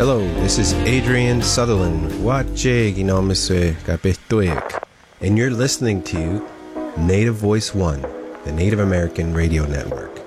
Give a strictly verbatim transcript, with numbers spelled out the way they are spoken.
Hello, this is Adrian Sutherland, Wache Ginomese Kapestuek, and you're listening to Native Voice One, the Native American Radio Network.